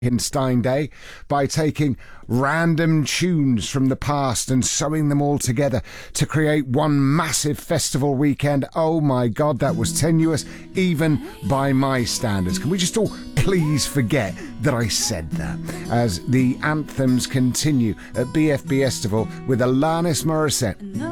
Frankenstein Day by taking random tunes from the past and sewing them all together to create one massive festival weekend. Oh my God, that was tenuous, even by my standards. Can we just all please forget that I said that? As the anthems continue at BFB Estival with Alanis Morissette.